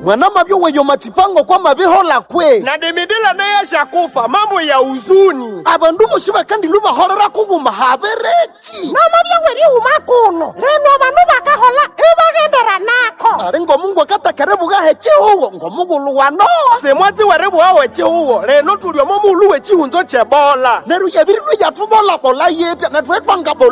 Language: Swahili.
mwana mabyo weyo matipango kwa mabihola kwe na demedela naye shakufa mambo ya huzuni abandu boshi bakandi lubahorera kuguma haberechi na mabyo weri umakuno reno abandu bakahola ibagendera nako ari ngo mungu akatakare bugahe chihugo ngo mugulu wano semwatsi werebu wawe chihugo reno tuliomo mulu we chihunzo chebola neru yabiri yatubola bola yete na twetwanga